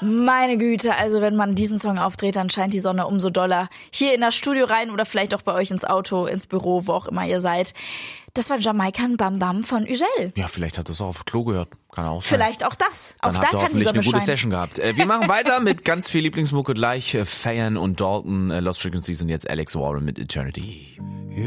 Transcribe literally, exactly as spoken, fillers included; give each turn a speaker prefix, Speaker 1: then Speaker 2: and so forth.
Speaker 1: Meine Güte, also wenn man diesen Song aufdreht, dann scheint die Sonne umso doller. Hier in das Studio rein oder vielleicht auch bei euch ins Auto, ins Büro, wo auch immer ihr seid. Das war Jamaican Bam Bam von Ugel.
Speaker 2: Ja, vielleicht habt ihr es auch auf Klo gehört. Kann auch sein.
Speaker 1: Vielleicht auch das.
Speaker 2: Dann
Speaker 1: auch
Speaker 2: habt
Speaker 1: da
Speaker 2: ihr
Speaker 1: kann die
Speaker 2: hoffentlich
Speaker 1: Sonne
Speaker 2: eine gute
Speaker 1: scheinen.
Speaker 2: Session gehabt. Äh, wir machen weiter mit ganz viel Lieblingsmucke gleich. Äh, Fayen und Dalton, äh, Lost Frequencies und jetzt Alex Warren mit Eternity.